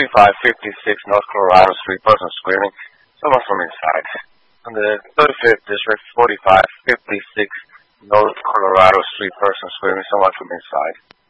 4556 North Colorado Street, person screaming, someone from inside. On the 35th District, 4556 North Colorado Street, person screaming, someone from inside.